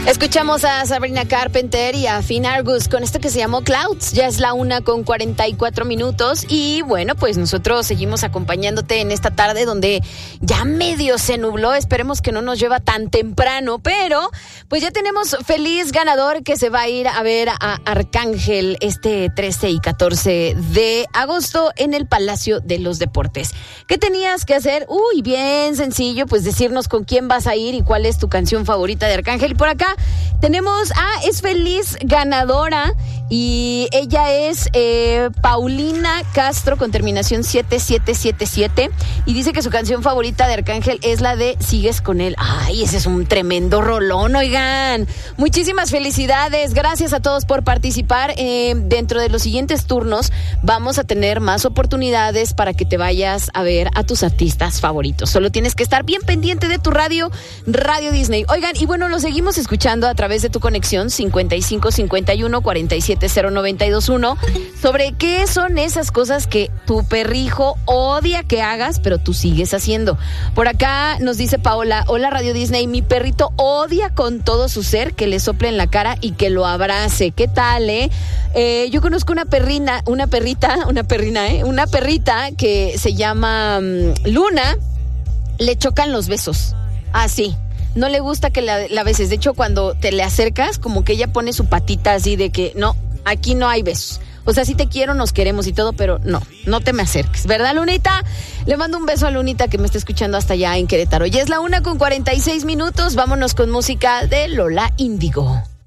Escuchamos a Sabrina Carpenter y a Finn Argus con esto que se llamó Clouds. Ya es la 1:44 y bueno, pues nosotros seguimos acompañándote en esta tarde donde ya medio se nubló. Esperemos que no nos llueva tan temprano, pero pues ya tenemos feliz ganador que se va a ir a ver a Arcángel este 13 y 14 de agosto en el Palacio de los Deportes. ¿Qué tenías que hacer? Bien sencillo, pues decirnos con quién vas a ir y cuál es tu canción favorita de Arcángel. Y por acá tenemos es feliz ganadora y ella es Paulina Castro con terminación 7777 y dice que su canción favorita de Arcángel es la de Sigues con él. Ay, ese es un tremendo rolón, oigan. Muchísimas felicidades, gracias a todos por participar. Dentro de los siguientes turnos vamos a tener más oportunidades para que te vayas a ver a tus artistas favoritos. Solo tienes que estar bien pendiente de tu Radio Disney. Oigan, y bueno, lo seguimos escuchando a través de tu conexión 5551 470921 sobre qué son esas cosas que tu perrijo odia que hagas, pero tú sigues haciendo. Por acá nos dice Paola: hola Radio Disney, mi perrito odia con todo su ser que le sople en la cara y que lo abrace. ¿Qué tal, yo conozco una perrita que se llama Luna. Le chocan los besos. Sí. No le gusta que la beses. De hecho, cuando te le acercas, como que ella pone su patita así de que no, aquí no hay besos. O sea, sí te quiero, nos queremos y todo, pero no te me acerques. ¿Verdad, Lunita? Le mando un beso a Lunita que me está escuchando hasta allá en Querétaro. Ya es la 1:46. Vámonos con música de Lola Índigo.